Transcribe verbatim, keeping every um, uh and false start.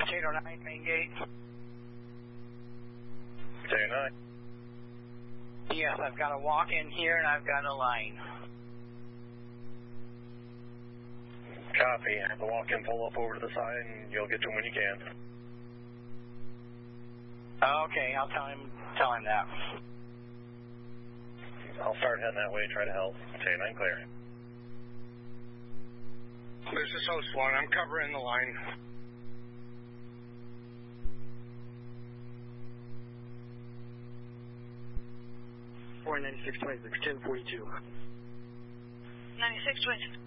eight oh nine, main gate. eight oh nine. Yes, I've got a walk in here and I've got a line. Copy. Have the walk-in pull up over to the side and you'll get to him when you can. Okay, I'll tell him tell him that. I'll start heading that way, try to help. eight oh nine clear. This is Host one. I'm covering the line. four ninety-six twenty-six, ten forty-two. ninety-six twenty-six.